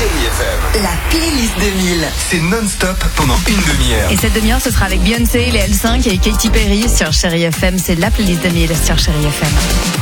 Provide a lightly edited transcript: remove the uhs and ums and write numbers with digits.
Chérie FM. La playlist 2000. C'est non-stop pendant une demi-heure. Et cette demi-heure, ce sera avec Beyoncé, les L5 et Katy Perry sur Chérie FM. C'est la playlist 2000 sur Chérie FM.